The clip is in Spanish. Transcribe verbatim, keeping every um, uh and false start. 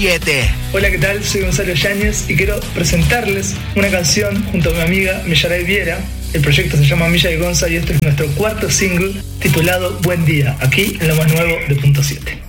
siete. Hola, ¿qué tal? Soy Gonzalo Yáñez y quiero presentarles una canción junto a mi amiga Millaray Viera. El proyecto se llama Milla y Gonza y este es nuestro cuarto single titulado Buen Día, aquí en lo más nuevo de Punto siete.